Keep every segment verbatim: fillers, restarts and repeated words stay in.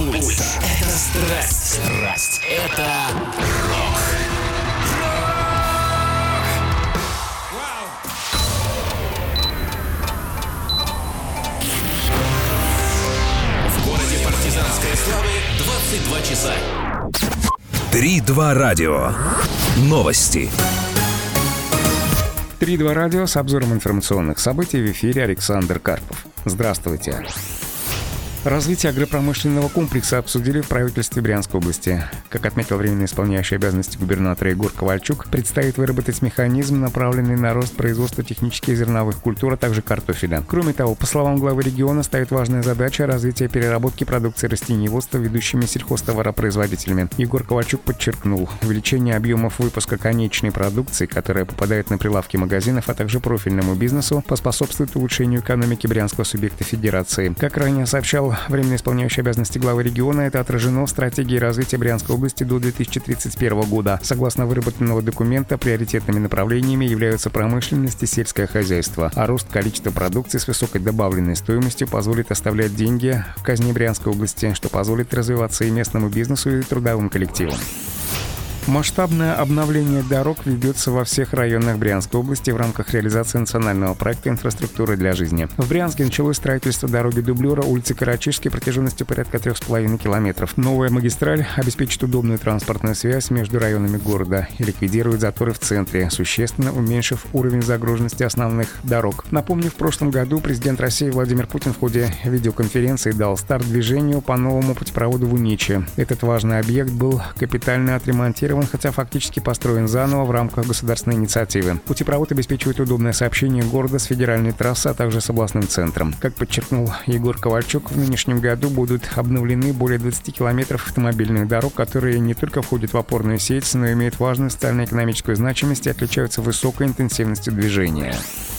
Пульс. Это страсть. Страсть. Это рок. В городе партизанской славы двадцать два часа. три два радио. Новости. три два радио с обзором информационных событий. В эфире Александр Карпов. Здравствуйте. Развитие агропромышленного комплекса обсудили в правительстве Брянской области. Как отметил временно исполняющий обязанности губернатора Егор Ковальчук, предстоит выработать механизм, направленный на рост производства технических зерновых культур, а также картофеля. Кроме того, по словам главы региона, стоит важная задача развития переработки продукции растениеводства ведущими сельхозтоваропроизводителями. Егор Ковальчук подчеркнул, увеличение объемов выпуска конечной продукции, которая попадает на прилавки магазинов, а также профильному бизнесу, поспособствует улучшению экономики брянского субъекта федерации. Как ранее сообщал временно исполняющий обязанности главы региона, это отражено в стратегии развития Брянской области до две тысячи тридцать первого года. Согласно выработанного документа, приоритетными направлениями являются промышленность и сельское хозяйство, а рост количества продукции с высокой добавленной стоимостью позволит оставлять деньги в казне Брянской области, что позволит развиваться и местному бизнесу, и трудовым коллективам. Масштабное обновление дорог ведется во всех районах Брянской области в рамках реализации национального проекта «Инфраструктура для жизни». В Брянске началось строительство дороги-дублера улицы Карачишской протяженностью порядка трех с половиной километров. Новая магистраль обеспечит удобную транспортную связь между районами города и ликвидирует заторы в центре, существенно уменьшив уровень загруженности основных дорог. Напомню, в прошлом году президент России Владимир Путин в ходе видеоконференции дал старт движению по новому путепроводу в Униче. Этот важный объект был капитально отремонтирован, хотя фактически построен заново в рамках государственной инициативы. Путепровод обеспечивает удобное сообщение города с федеральной трассой, а также с областным центром. Как подчеркнул Егор Ковальчук, в нынешнем году будут обновлены более двадцати километров автомобильных дорог, которые не только входят в опорную сеть, но и имеют важную социально-экономическую значимость и отличаются высокой интенсивностью движения.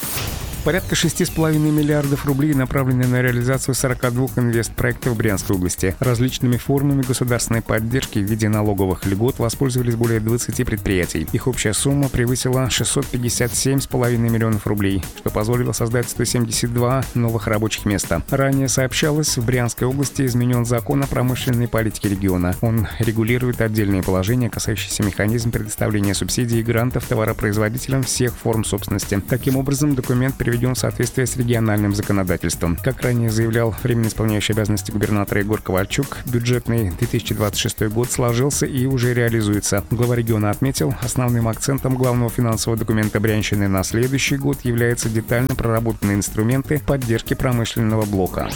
Порядка шести с половиной миллиардов рублей направлены на реализацию сорока двух инвестпроектов в Брянской области. Различными формами государственной поддержки в виде налоговых льгот воспользовались более двадцати предприятий. Их общая сумма превысила шестьсот пятьдесят семь с половиной миллионов рублей, что позволило создать сто семьдесят два новых рабочих места. Ранее сообщалось, в Брянской области изменен закон о промышленной политике региона. Он регулирует отдельные положения, касающиеся механизма предоставления субсидий и грантов товаропроизводителям всех форм собственности. Таким образом, документ приведен в соответствие с региональным законодательством. Как ранее заявлял временно исполняющий обязанности губернатора Егор Ковальчук, бюджетный две тысячи двадцать шестой год сложился и уже реализуется. Глава региона отметил, основным акцентом главного финансового документа Брянщины на следующий год являются детально проработанные инструменты поддержки промышленного блока.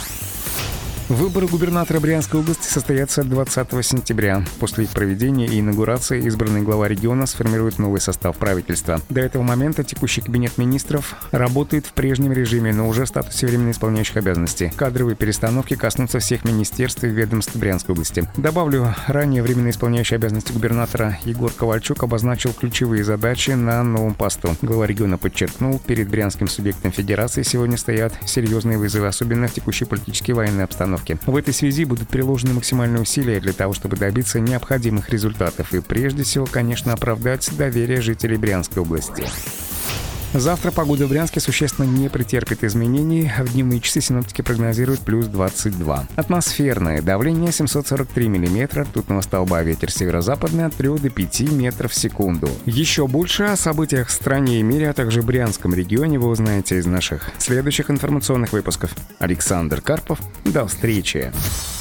Выборы губернатора Брянской области состоятся двадцатого сентября. После их проведения и инаугурации избранный глава региона сформирует новый состав правительства. До этого момента текущий кабинет министров работает в прежнем режиме, но уже в статусе временно исполняющих обязанности. Кадровые перестановки коснутся всех министерств и ведомств Брянской области. Добавлю, ранее временно исполняющий обязанности губернатора Егор Ковальчук обозначил ключевые задачи на новом посту. Глава региона подчеркнул, перед брянским субъектом федерации сегодня стоят серьезные вызовы, особенно в текущей политической и военной обстановке. В этой связи будут приложены максимальные усилия для того, чтобы добиться необходимых результатов и, прежде всего, конечно, оправдать доверие жителей Брянской области. Завтра погода в Брянске существенно не претерпит изменений. В дневные часы синоптики прогнозируют плюс двадцать два. Атмосферное давление семьсот сорок три миллиметра ртутного столба, ветер северо-западный от трёх до пяти метров в секунду. Еще больше о событиях в стране и мире, а также в Брянском регионе вы узнаете из наших следующих информационных выпусков. Александр Карпов. До встречи.